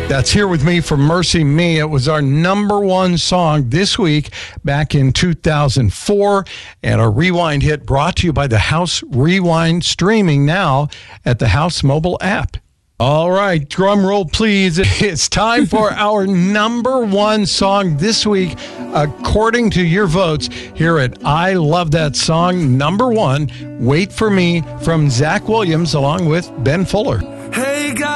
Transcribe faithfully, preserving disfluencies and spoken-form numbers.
That's Here With Me from Mercy Me. It was our number one song this week back in two thousand four, and a rewind hit brought to you by the House Rewind, streaming now at the House mobile app. All right, drum roll, please. It's time for our number one song this week, according to your votes here at I Love That Song. Number one, Wait For Me from Zach Williams along with Ben Fuller. Hey, guys.